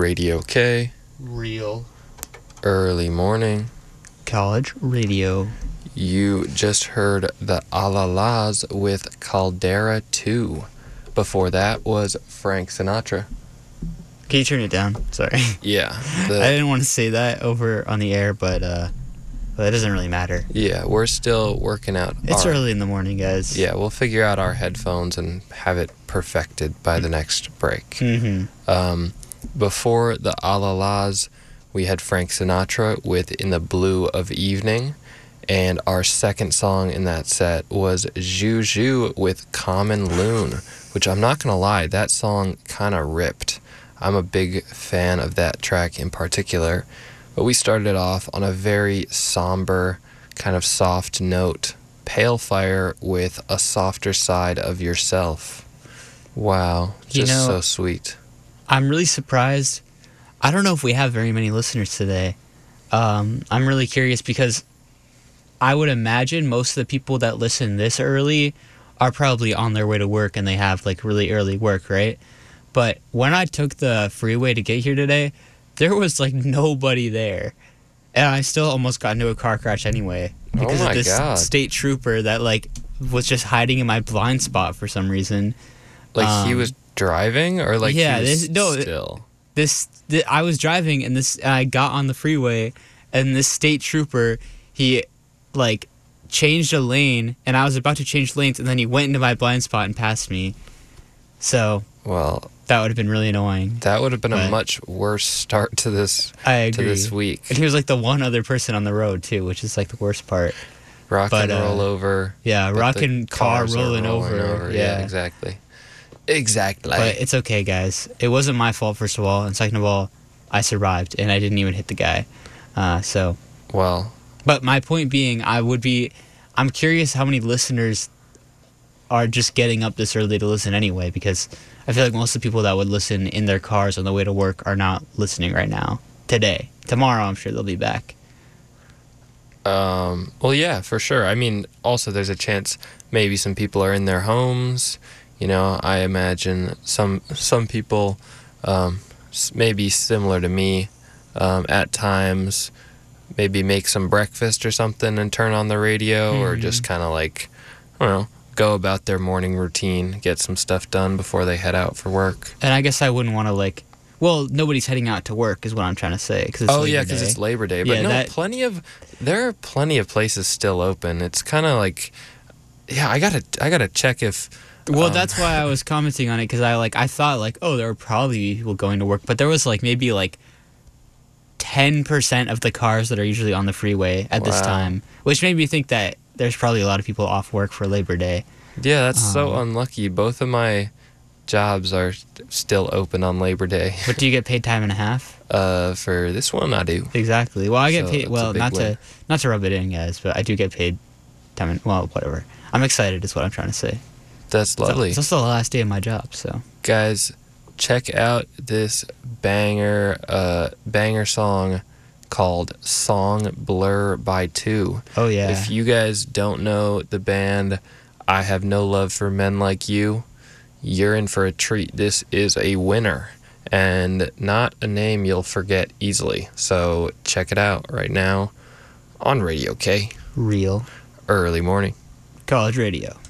Radio K. Real. Early morning. College radio. You just heard the Alalas with Caldera 2. Before that was Frank Sinatra. Can you turn it down? Sorry. Yeah. I didn't want to say that over on the air, but that doesn't really matter. Yeah, we're still working out. It's early in the morning, guys. Yeah, we'll figure out our headphones and have it perfected by the next break. Mm-hmm. Before the Alalas, we had Frank Sinatra with In the Blue of Evening. And our second song in that set was Juju with Common Loon, which I'm not going to lie, that song kind of ripped. I'm a big fan of that track in particular. But we started off on a very somber, kind of soft note. Pale Fire with A Softer Side of Yourself. Wow, just so sweet. I'm really surprised. I don't know if we have very many listeners today. I'm really curious because I would imagine most of the people that listen this early are probably on their way to work and they have like really early work, right? But when I took the freeway to get here today, there was like nobody there. And I still almost got into a car crash anyway because of this state trooper that like was just hiding in my blind spot for some reason. Like he was driving or like yeah, he was still? I was driving and I got on the freeway and this state trooper, he like changed a lane and I was about to change lanes and then he went into my blind spot and passed me. So that would have been really annoying. That would have been a much worse start to this week. And he was like the one other person on the road too, which is like the worst part. Rock and roll over. Yeah, rock and car rolling over. Yeah, exactly. But it's okay, guys. It wasn't my fault, first of all, and second of all, I survived and I didn't even hit the guy. But my point being, I'm curious how many listeners are just getting up this early to listen anyway, because I feel like most of the people that would listen in their cars on the way to work are not listening right now. Today. Tomorrow, I'm sure they'll be back. Well, yeah, for sure. I mean, also there's a chance maybe some people are in their homes. You know, I imagine some people, maybe similar to me, at times, maybe make some breakfast or something and turn on the radio, or just kind of like, I don't know, go about their morning routine, get some stuff done before they head out for work. And I guess I wouldn't want to nobody's heading out to work is what I'm trying to say. Because it's Labor Day. But there are plenty of places still open. It's kind of like, yeah, I gotta check if. Well, that's why I was commenting on it, because I thought there were probably people going to work, but there was maybe 10% of the cars that are usually on the freeway at this time, which made me think that there's probably a lot of people off work for Labor Day. Yeah, that's so unlucky. Both of my jobs are still open on Labor Day. But do you get paid time and a half? For this one, I do. Exactly. Well, I get paid. Well, not to rub it in, guys, but I do get paid time and whatever. I'm excited. Is what I'm trying to say. That's lovely. It's also the last day of my job, so guys, check out this banger song called Song Blur by Two. Oh yeah. If you guys don't know the band I Have No Love for Men Like You, you're in for a treat. This is a winner and not a name you'll forget easily. So check it out right now on Radio K. Real Early morning. College radio.